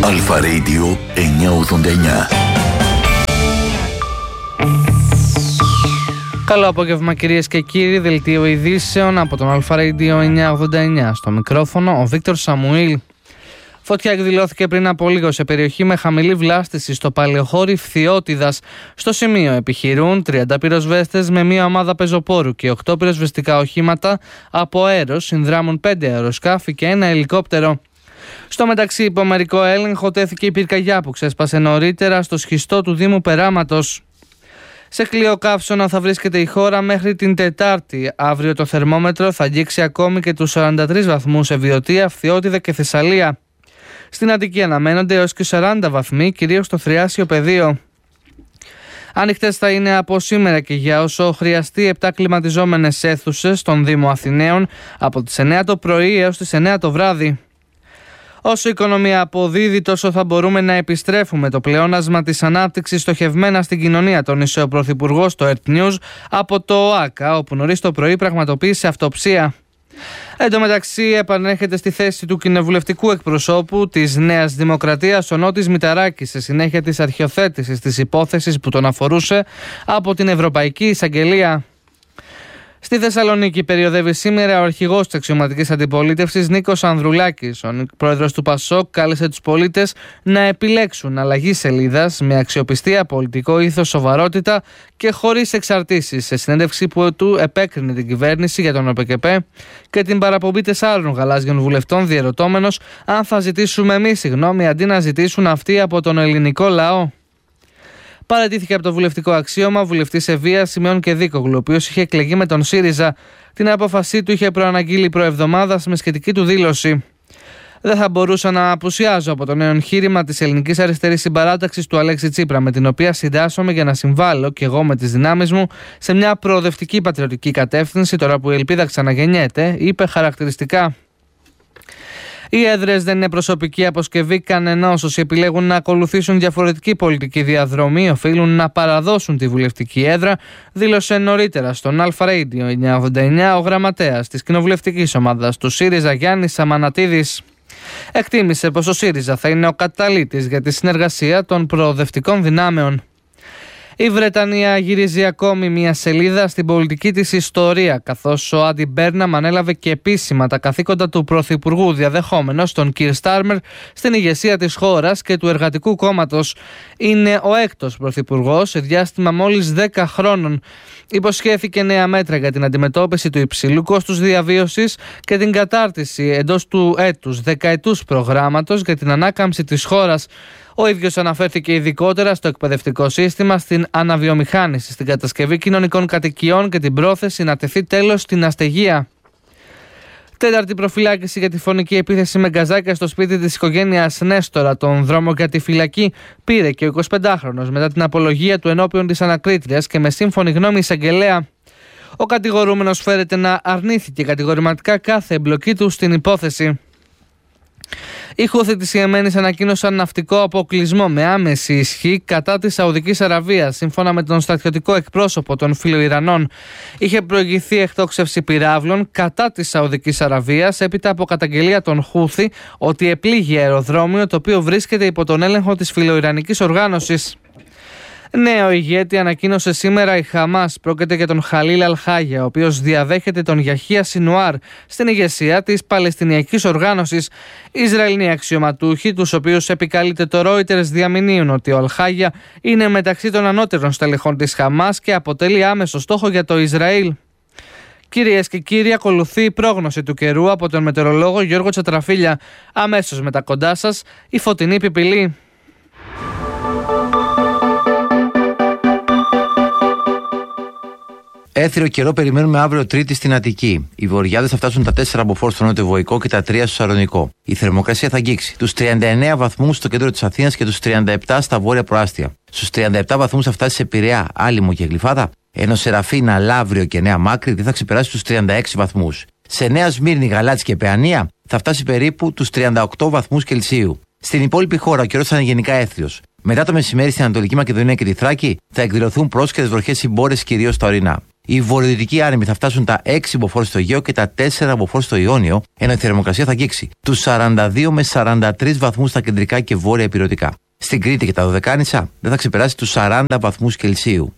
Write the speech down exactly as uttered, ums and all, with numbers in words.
Αλφα Radio εννιακόσια ογδόντα εννιά. Καλό απόγευμα κυρίες και κύριοι, δελτίο ειδήσεων από τον Αλφα Radio εννιακόσια ογδόντα εννιά. Στο μικρόφωνο ο Βίκτορ Σαμουήλ. Φωτιά εκδηλώθηκε πριν από λίγο σε περιοχή με χαμηλή βλάστηση στο παλαιοχώρι Φθιώτιδας. Στο σημείο επιχειρούν τριάντα πυροσβέστες με μία ομάδα πεζοπόρου και οκτώ πυροσβεστικά οχήματα. Από αέρος συνδράμουν πέντε αεροσκάφη και ένα ελικόπτερο. Στο μεταξύ, υπό μερικό έλεγχο τέθηκε η πυρκαγιά που ξέσπασε νωρίτερα στο σχιστό του Δήμου Περάματος. Σε κλειό καύσωνα θα βρίσκεται η χώρα μέχρι την Τετάρτη. Αύριο το θερμόμετρο θα αγγίξει ακόμη και τους σαράντα τρεις βαθμούς σε Βιωτία, Φθιώτιδα και Θεσσαλία. Στην Αττική αναμένονται έως και σαράντα βαθμοί, κυρίως στο Θριάσιο πεδίο. Ανοιχτές θα είναι από σήμερα και για όσο χρειαστεί επτά κλιματιζόμενες αίθουσες στον Δήμο Αθηναίων από τις εννιά το πρωί έως τις εννιά το βράδυ. Όσο η οικονομία αποδίδει, τόσο θα μπορούμε να επιστρέφουμε το πλεόνασμα της ανάπτυξης στοχευμένα στην κοινωνία, τόνισε ο Πρωθυπουργός στο Earth News από το ΟΑΚΑ, όπου νωρίς το πρωί πραγματοποίησε αυτοψία. Εν τω μεταξύ, επανέρχεται στη θέση του κοινοβουλευτικού εκπροσώπου της Νέας Δημοκρατίας ο Νότης Μηταράκης σε συνέχεια της αρχιοθέτησης της υπόθεσης που τον αφορούσε από την Ευρωπαϊκή Εισαγγελία. Στη Θεσσαλονίκη περιοδεύει σήμερα ο αρχηγός της αξιωματικής αντιπολίτευσης Νίκος Ανδρουλάκης. Ο πρόεδρος του Πασόκ κάλεσε τους πολίτες να επιλέξουν αλλαγή σελίδας με αξιοπιστία, πολιτικό ήθος, σοβαρότητα και χωρίς εξαρτήσεις. Σε συνέντευξη που του επέκρινε την κυβέρνηση για τον ΟΠΕΚΕΠΕ και την παραπομπή τεσσάρων γαλάζιων βουλευτών, διερωτώμενος αν θα ζητήσουμε εμείς συγγνώμη αντί να ζητήσουν αυτοί από τον ελληνικό λαό. Παραιτήθηκε από το βουλευτικό αξίωμα βουλευτής Ευβίας Σημεών Κεδίκογλου, ο οποίος είχε εκλεγεί με τον ΣΥΡΙΖΑ. Την απόφασή του είχε προαναγγείλει προεβδομάδας με σχετική του δήλωση. Δεν θα μπορούσα να απουσιάζω από το νέο εγχείρημα της ελληνικής αριστερής συμπαράταξης του Αλέξη Τσίπρα, με την οποία συντάσσομαι για να συμβάλλω και εγώ με τις δυνάμεις μου σε μια προοδευτική πατριωτική κατεύθυνση, τώρα που η ελπίδα ξαναγεννιέται, είπε χαρακτηριστικά. Οι έδρες δεν είναι προσωπική αποσκευή κανενός. Όσοι επιλέγουν να ακολουθήσουν διαφορετική πολιτική διαδρομή οφείλουν να παραδώσουν τη βουλευτική έδρα, δήλωσε νωρίτερα στον Αλφα Radio εννιακόσια ογδόντα εννιά ο γραμματέας της κοινοβουλευτικής ομάδας του ΣΥΡΙΖΑ Γιάννης Σαμανατίδης. Εκτίμησε πως ο ΣΥΡΙΖΑ θα είναι ο καταλύτης για τη συνεργασία των προοδευτικών δυνάμεων. Η Βρετανία γυρίζει ακόμη μια σελίδα στην πολιτική της ιστορία, καθώς ο Άντι Μπέρναμ ανέλαβε και επίσημα τα καθήκοντα του Πρωθυπουργού, διαδεχόμενος τον Κιρ Στάρμερ στην ηγεσία της χώρας και του Εργατικού Κόμματος. Είναι ο έκτος Πρωθυπουργός σε διάστημα μόλις δέκα χρόνων. Υποσχέθηκε νέα μέτρα για την αντιμετώπιση του υψηλού κόστους διαβίωσης και την κατάρτιση εντός του έτους δεκαετούς προγράμματος για την ανάκαμψη της χώρας. Ο ίδιος αναφέρθηκε ειδικότερα στο εκπαιδευτικό σύστημα, στην αναβιομηχάνηση, στην κατασκευή κοινωνικών κατοικιών και την πρόθεση να τεθεί τέλος στην αστεγία. Τέταρτη προφυλάκηση για τη φωνική επίθεση με γκαζάκια στο σπίτι της οικογένειας Νέστορα. Τον δρόμο για τη φυλακή πήρε και ο εικοσιπεντάχρονος μετά την απολογία του ενώπιον της ανακρίτριας και με σύμφωνη γνώμη εισαγγελέα. Ο κατηγορούμενος φέρεται να αρνήθηκε κατηγορηματικά κάθε εμπλοκή του στην υπόθεση. Οι Χούθι της Ιεμένης ανακοίνωσαν ναυτικό αποκλεισμό με άμεση ισχύ κατά της Σαουδικής Αραβίας, σύμφωνα με τον στρατιωτικό εκπρόσωπο των Φιλοϊρανών. Είχε προηγηθεί εκτόξευση πυράβλων κατά της Σαουδικής Αραβίας έπειτα από καταγγελία των Χούθι ότι επλήγει αεροδρόμιο το οποίο βρίσκεται υπό τον έλεγχο της φιλοϊρανικής οργάνωσης. Νέο ηγέτη ανακοίνωσε σήμερα η Χαμάς. Πρόκειται για τον Χαλίλ Αλχάγια, ο οποίος διαδέχεται τον Γιαχία Σινουάρ στην ηγεσία της Παλαιστινιακής Οργάνωσης. Ισραηλινοί αξιωματούχοι, τους οποίους επικαλείται το Reuters, διαμηνύουν ότι ο Αλχάγια είναι μεταξύ των ανώτερων στελεχών της Χαμάς και αποτελεί άμεσο στόχο για το Ισραήλ. Κυρίες και κύριοι, ακολουθεί η πρόγνωση του καιρού από τον μετεωρολόγο Γιώργο Τσατραφίλια. Αμέσως μετά κοντά σας η φωτεινή πιπηλή. Έθριο καιρό περιμένουμε αύριο Τρίτη στην Αττική. Οι βορειάδες θα φτάσουν τα τέσσερα μποφόρ στο νότιο-βοϊκό και τα τρία στο Σαρονικό. Η θερμοκρασία θα αγγίξει τους τριάντα εννέα βαθμούς στο κέντρο της Αθήνας και τους τριάντα επτά στα βόρεια προάστια. Στους τριάντα επτά βαθμούς θα φτάσει σε Πειραιά, Άλυμο και Γλυφάδα, ενώ σε Ραφίνα, Λαύριο και Νέα Μάκρη δεν θα ξεπεράσει τους τριάντα έξι βαθμούς. Σε Νέα Σμύρνη, Γαλάτσι και Παιανία θα φτάσει περίπου τους τριάντα οκτώ βαθμούς Κελσίου. Στην υπόλοιπη χώρα ο καιρός θα είναι γενικά έθριος. Μετά το μεσημέρι στην Ανατολική Μακεδονία και τη Θράκη θα εκδηλωθούν πρόσκαιρες βροχές συμπόρες κυρίως στα ορεινά. Οι βορειοδυτικοί άνεμοι θα φτάσουν τα έξι μποφόρ στο Αιγαίο και τα τέσσερα μποφόρ στο Ιόνιο, ενώ η θερμοκρασία θα αγγίξει τους σαράντα δύο με σαράντα τρεις βαθμούς στα κεντρικά και βόρεια ηπειρωτικά. Στην Κρήτη και τα Δωδεκάνησα δεν θα ξεπεράσει τους σαράντα βαθμούς Κελσίου.